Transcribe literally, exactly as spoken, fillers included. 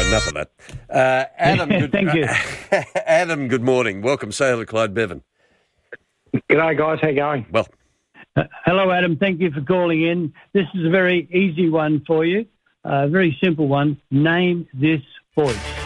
enough of that. Uh, Adam, good, Thank you. Uh, Adam, good morning. Welcome. Say hello to Clyde Bevan. G'day, guys. How you going? Well, Uh, hello, Adam. Thank you for calling in. This is a very easy one for you, a very simple one. Name this voice.